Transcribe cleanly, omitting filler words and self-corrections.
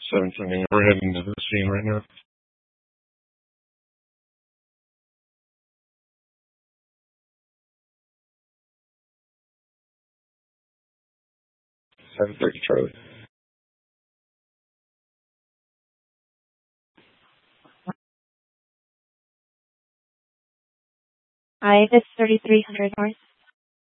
7:20. We're heading to the scene right now. 7:30, Charlie. Hi, this is 3300 North.